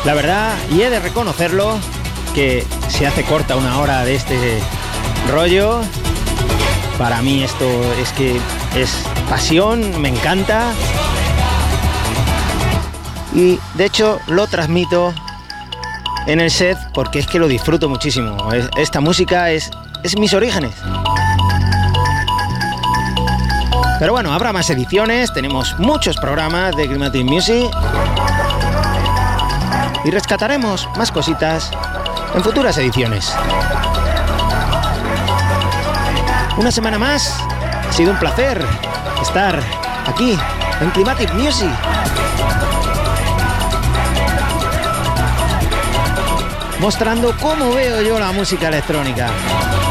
La verdad, y he de reconocerlo, que se hace corta una hora de este rollo. Para mí esto es que es pasión, me encanta. Y de hecho lo transmito en el set porque es que lo disfruto muchísimo. Esta música es mis orígenes. Pero bueno, habrá más ediciones, tenemos muchos programas de Climatic Music y rescataremos más cositas en futuras ediciones. Una semana más, ha sido un placer estar aquí en Climatic Music. Mostrando cómo veo yo la música electrónica.